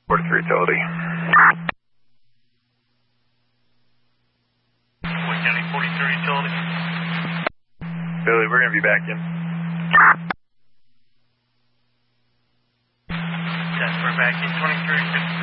43 utility. Wayne County 43 utility. Billy, we're going to be back in. Yes, we're back in 2350.